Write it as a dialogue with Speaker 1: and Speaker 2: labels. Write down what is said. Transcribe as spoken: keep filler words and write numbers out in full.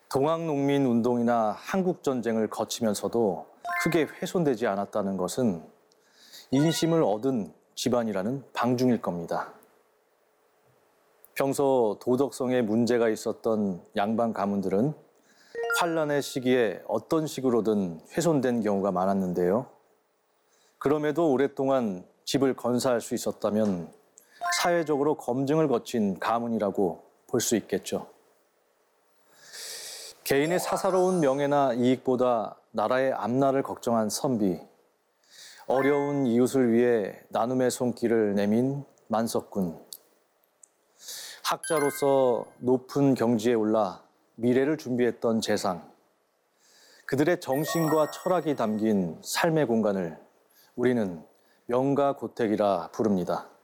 Speaker 1: 동학농민운동이나 한국전쟁을 거치면서도 크게 훼손되지 않았다는 것은 인심을 얻은 집안이라는 방증일 겁니다. 평소 도덕성에 문제가 있었던 양반 가문들은 환란의 시기에 어떤 식으로든 훼손된 경우가 많았는데요. 그럼에도 오랫동안 집을 건사할 수 있었다면 사회적으로 검증을 거친 가문이라고 볼 수 있겠죠. 개인의 사사로운 명예나 이익보다 나라의 앞날을 걱정한 선비, 어려운 이웃을 위해 나눔의 손길을 내민 만석군, 학자로서 높은 경지에 올라 미래를 준비했던 재상, 그들의 정신과 철학이 담긴 삶의 공간을 우리는 명가고택이라 부릅니다.